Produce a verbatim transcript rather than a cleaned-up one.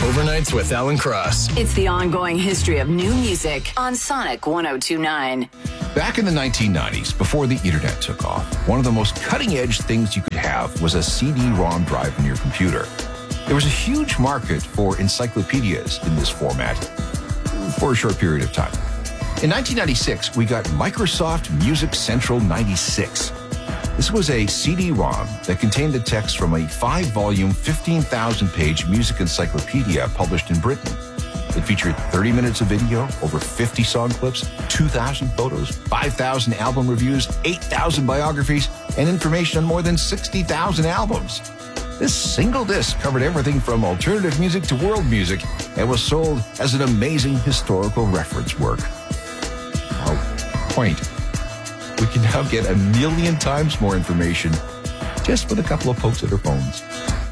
Overnights with Alan Cross. It's the ongoing history of new music on Sonic one oh two point nine. Back in the nineteen nineties, before the internet took off, one of the most cutting-edge things you could have was a C D ROM drive in your computer. There was a huge market for encyclopedias in this format for a short period of time. In nineteen ninety-six, we got Microsoft Music Central ninety-six. This was a C D ROM that contained the text from a five-volume, fifteen thousand page music encyclopedia published in Britain. It featured thirty minutes of video, over fifty song clips, two thousand photos, five thousand album reviews, eight thousand biographies, and information on more than sixty thousand albums. This single disc covered everything from alternative music to world music and was sold as an amazing historical reference work. Our point. We can now get a million times more information just with a couple of pokes at our phones.